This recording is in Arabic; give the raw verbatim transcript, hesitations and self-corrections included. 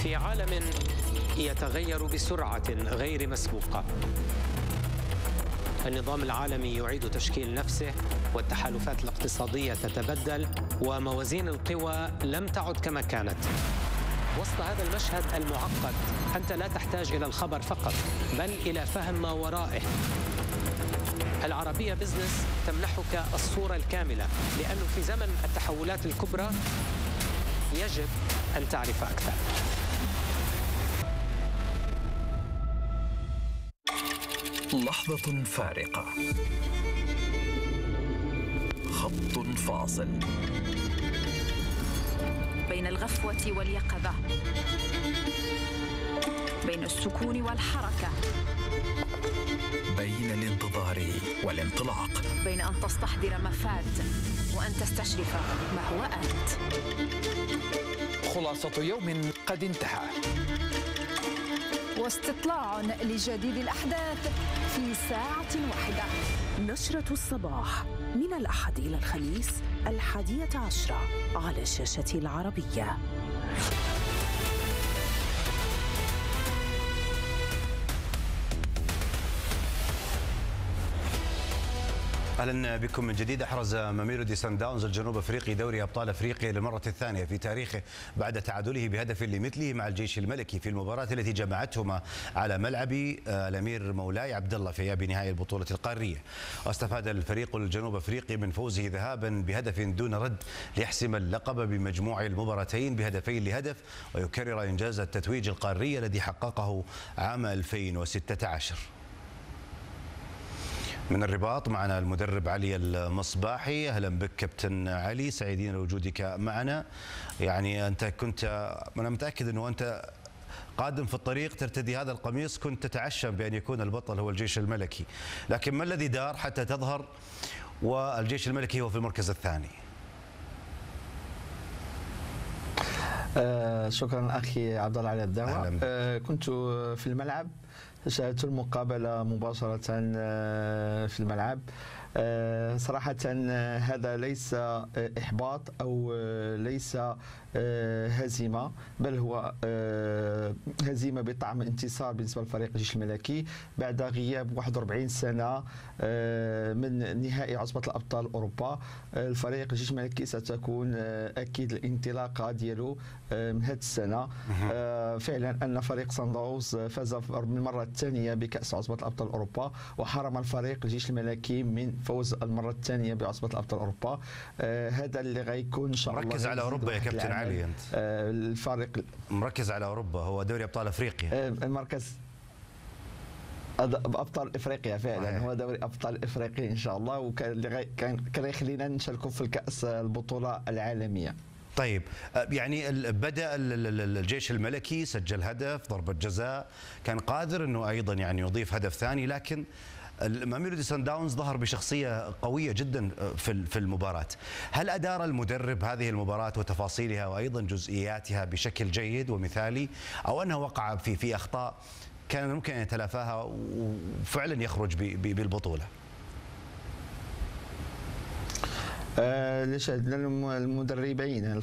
في عالم يتغير بسرعة غير مسبوقة، النظام العالمي يعيد تشكيل نفسه، والتحالفات الاقتصادية تتبدل، وموازين القوى لم تعد كما كانت. وسط هذا المشهد المعقد أنت لا تحتاج إلى الخبر فقط، بل إلى فهم ما ورائه. العربية بزنس تمنحك الصورة الكاملة، لأنه في زمن التحولات الكبرى يجب أن تعرف أكثر. لحظة فارقة، خط فاصل بين الغفوة واليقظة، بين السكون والحركة، بين الانتظار والانطلاق، بين أن تستحضر ما فات وأن تستشرف ما هو آت. خلاصة يوم قد انتهى، واستطلاع لجديد الأحداث في ساعة واحدة. نشرة الصباح من الأحد إلى الخميس الحادية عشرة على الشاشة العربية. اهلا بكم من جديد. احرز ميلودي سان داونز الجنوب افريقي دوري ابطال افريقيا للمره الثانيه في تاريخه بعد تعادله بهدف لمثله مع الجيش الملكي في المباراه التي جمعتهما على ملعب الامير مولاي عبد الله في اياب نهائي البطوله القاريه. واستفاد الفريق الجنوب افريقي من فوزه ذهابا بهدف دون رد ليحسم اللقب بمجموع المباراتين بهدفين لهدف، ويكرر انجاز التتويج القاري الذي حققه عام ألفين وستة عشر. من الرباط معنا المدرب علي المصباحي. اهلا بك كابتن علي، سعيدين لوجودك معنا. يعني انت كنت، انا متاكد انه انت قادم في الطريق ترتدي هذا القميص، كنت تتعشم بان يكون البطل هو الجيش الملكي، لكن ما الذي دار حتى تظهر والجيش الملكي هو في المركز الثاني؟ آه شكرا اخي عبد الله على الدعوه. آه كنت في الملعب، شاهدت المقابلة مباشرة في الملعب. صراحة هذا ليس إحباط أو ليس هزيمة، بل هو هزيمة بطعم انتصار بالنسبة لفريق الجيش الملكي بعد غياب واحد وأربعين سنة من نهائي عصبة الأبطال أوروبا. الفريق الجيش الملكي ستكون أكيد الانطلاقة ديالو من هذه السنة. فعلا أن فريق سان داونز فاز بالمرة الثانية بكأس عصبة الأبطال أوروبا، وحرم الفريق الجيش الملكي من فوز المرة الثانية بعصبة الأبطال أوروبا. هذا اللي غيكون إن شاء الله. مركز على أوروبا يا كابتن علي أنت؟ الفريق مركز على أوروبا، هو دوري أبطال أفريقيا. المركز ابطال افريقيا فعلا صحيح. هو دوري ابطال افريقيا ان شاء الله، وكان كان يخلينا نشاركوا في الكاس البطوله العالميه. طيب يعني بدا الجيش الملكي، سجل هدف ضربه جزاء، كان قادر انه ايضا يعني يضيف هدف ثاني، لكن ميلودي سان داونز ظهر بشخصيه قويه جدا في في المباراه. هل ادار المدرب هذه المباراه وتفاصيلها وايضا جزئياتها بشكل جيد ومثالي، او انه وقع في في اخطاء كان ممكن ان يتلافاها وفعلا يخرج بالبطوله؟ آه شاهدنا المدربين